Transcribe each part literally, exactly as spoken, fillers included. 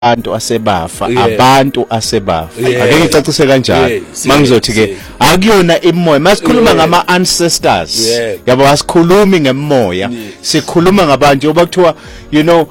abantu asebafa abantu asebafa ake ngicacise kanjalo mangizothi ke akuyona imoya masikhuluma ngama ancestors yabo asikhulumi ngemoya sikhuluma ngabantu oba kuthiwa you know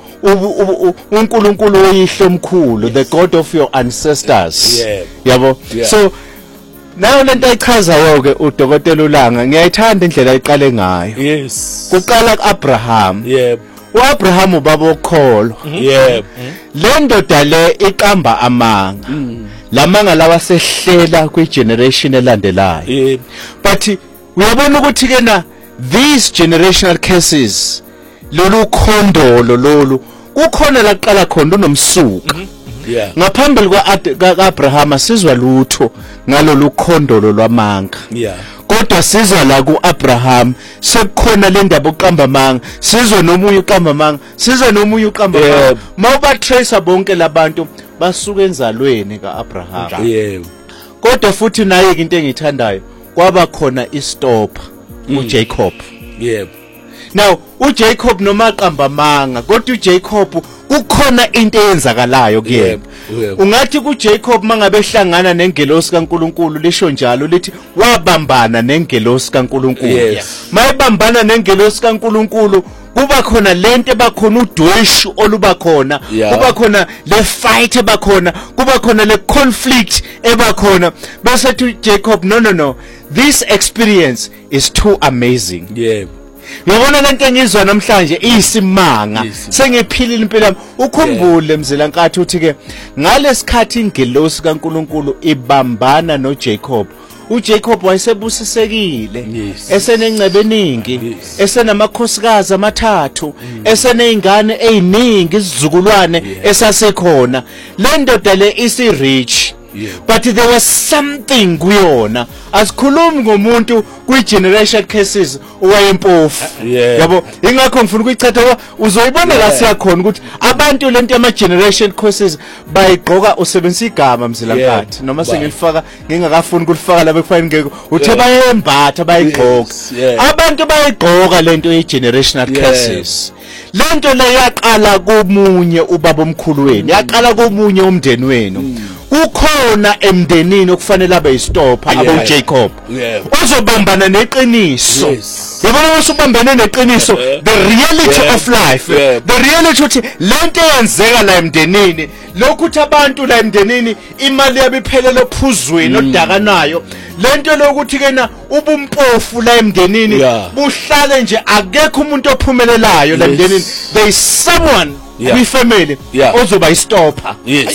uNkulunkulu oyihlo omkhulu the god of your ancestors yabo so nayo lento ayichazayo ke uDokotela uLanga ngiyayithanda indlela ayiqale ngayo yes kuqala kuAbraham yebo uAbraham ubaba okholo yebo le ndoda le iqamba amanga lamanga lawa sehlela kwigeneration elandelayo but uyabona ukuthi ke na these generational cases lolu khondolo lolu kukhona la qala khona unomsuka yeah ngaphambili kwaAbraham sizwa lutho ngalolu khondolo lwamanga yeah kodwa sizwa la kuAbraham sekukhona le ndaba oqamba manga sizwe nomunye uqamba manga sizwe nomunye uqamba manga mawuba tracer bonke labantu basuka enzalweni kaAbraham yebo kodwa futhi naye into engithandayo kwaba khona istopper uJacob yebo now uJacob noma aqamba manga kodwa uJacob kukhona into eyenzakalayo kuyena ungathi kuJacob mangabe ehlangana nengelosi kaNkuluNkulu lisho njalo lithi wabambana nengelosi kaNkuluNkulu mayibambana nengelosi kaNkuluNkulu kuba khona lento ebakhona udweshu oluba khona kuba khona le fight ebakhona kuba khona le conflict ebakhona bese to Jacob no no no this experience is too amazing yebo yabona lento engizwa namhlanje iyisimanga sengiphilile impilo yami ukhumbule mzilankathi uthi ke ngalesikhathi ingelosi kaNkuluNkulu ibambana noJacob uJacob wayesebusisekile esenengcebe eningi esenamakhosikazi amathathu esenezingane eziningi izizukulwane esasekhona le ndoda le isi rich but there was something kuyona asikhulumi ngomuntu kwi-generation cases owayempofu yabo ingakho ngifuna ukuyichatha uzoyibona la siyakhona ukuthi abantu lento ama-generation cases bayigqoka usebenzisa igama mzilankathi noma sengilifaka ngingakafuni ukulifaka la bekufanele ngeke uthe bayembatha bayigqoka abantu bayigqoka lento ye-generational cases lento le yaqala komunye ubaba omkhulu wenu yaqala komunye umndeni wenu kukhona emndenini okufanele abe yistopper abo Jacob uzobambana neqiniso yabona usubambane neqiniso the reality of life the reality uthi lento eyenzeka la emndenini lokuthi abantu la emndenini imali yabiphelele phuzweni odakanayo lento lokuthi kena ubumpofu la emndenini buhlale nje akekho umuntu ophumelelayo la emndenini there is someone kwifamily ozoba istopper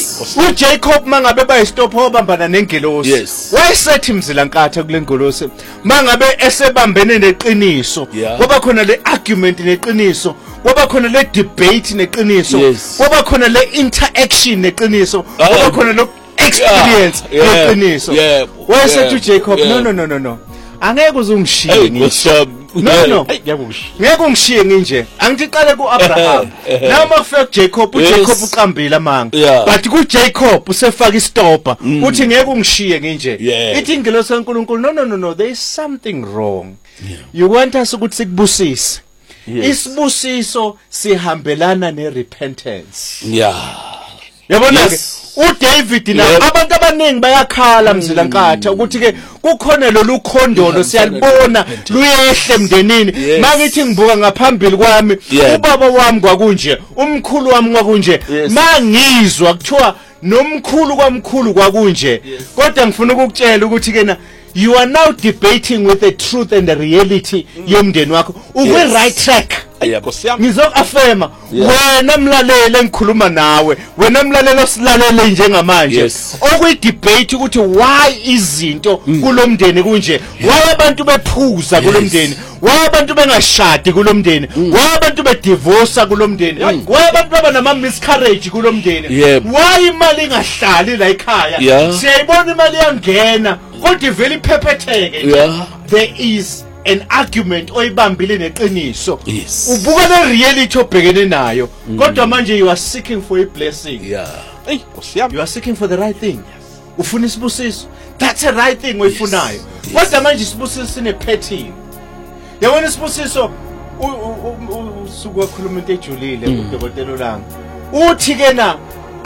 uJacob mangabe bayistopper obambana nengelosi wayesethi mzilankatha kule ngelosi mangabe esebambene neqiniso ngoba khona le argument neqiniso ngoba khona le debate neqiniso ngoba khona le interaction neqiniso ngoba khona lo experience neqiniso wayesethi uJacob no no no no no angeke uzungishiye no no ngeke ungishiye nginje angiqale kuAbraham noma kufika kuJacob uJacob uqambile amanga but kuJacob usefaka istopper uthi ngeke ungishiye nginje ithi ingelosi kaNkuluNkulu no no no no there is something wrong you want us ukuthi sikubusise isibusiso sihambelana nerepentance yeah yabona ke uDavid na abantu abaningi bayakhala mzilankatha ukuthi ke kukhona lolu khondolo siyalibona luyehle emndenini mangithi ngibuka ngaphambili kwami ubaba wami kwakunje umkhulu wami kwakunje mangizwa kuthiwa nomkhulu kwamkhulu kwakunje kodwa ngifuna ukukutshela ukuthi ke na you are now debating with the truth and the reality yomndeni wakho ukwe right track ngizokafema wena mlalele engikhuluma nawe wena mlalele osilalele njengamanje okuyi debate ukuthi why izinto kulomndeni kunje why abantu bephuza kulomndeni why abantu bengashadi kulomndeni why abantu bedivorce kulomndeni why abantu baba nama miscarriage kulomndeni why imali ingahlali la ekhaya siyayibona imali yangena kodwa ivele iphepheteke there is an argument oyibambile neqiniso ubuka le reality obhekene nayo kodwa manje you are seeking for a blessing yeah hey you are seeking for the right thing ufuna isibusiso that's a right thing oyifunayo kodwa manje isibusiso sine pattern yabona isibusiso usuku wakhuluma into ejulile uDokotela uLanga uthi ke na